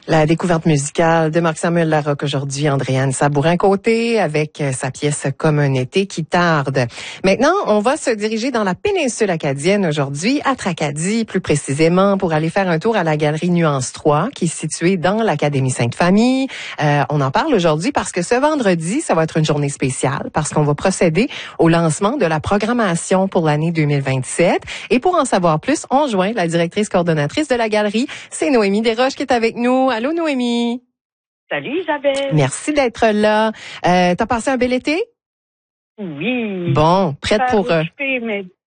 La découverte musicale de Marc-Samuel Larocque aujourd'hui, Andréane Sabourin-Côté avec sa pièce Comme un été qui tarde. Maintenant, on va se diriger dans la péninsule acadienne aujourd'hui, à Tracadie plus précisément, pour aller faire un tour à la galerie Nuance 3 qui est située dans l'Académie Sainte-Famille. On en parle aujourd'hui parce que ce vendredi, ça va être une journée spéciale parce qu'on va procéder au lancement de la programmation pour l'année 2027. Et pour en savoir plus, on joint la directrice coordonnatrice de la galerie, c'est Noémie Desroches qui est avec nous. Allô, Noémie. Salut, Isabelle. Merci d'être là. T'as passé un bel été? Oui. Bon, prête pour... Occupé, mais